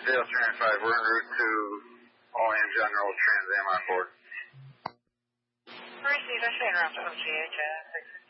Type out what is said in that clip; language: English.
Dale 305, we're en route to OM General Trans Am on board. Received a Shane Route to OGH